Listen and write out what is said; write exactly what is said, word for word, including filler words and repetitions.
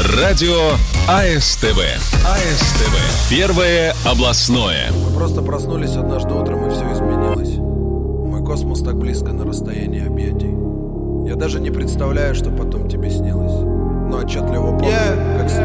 Радио АСТВ. АСТВ. Первое областное. Мы просто проснулись однажды утром, и все изменилось. Мой космос так близко на расстоянии объятий. Я даже не представляю, что потом тебе снилось. Но отчетливо помню, Yeah. как